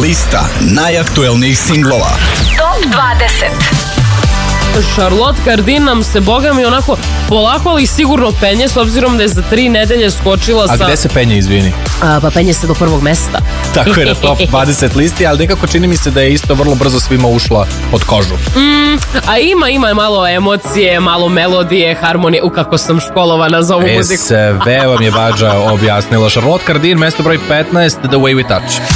Lista najaktuelnijih singlova. Top 20. Charlotte Cardin nam se, boga mi, onako polako ali sigurno penje, s obzirom da je za 3 nedelje skočila sa... A gde se penje, izvini? Pa penje se do prvog mesta. Tako je na top 20 listi, ali nekako čini mi se da je isto vrlo brzo svima ušla pod kožu. A ima malo emocije, malo melodije, harmonije, kako sam školovana za ovu muziku. Sve vam je Bađa objasnila. Charlotte Cardin, mesto broj 15, The Way We Touch.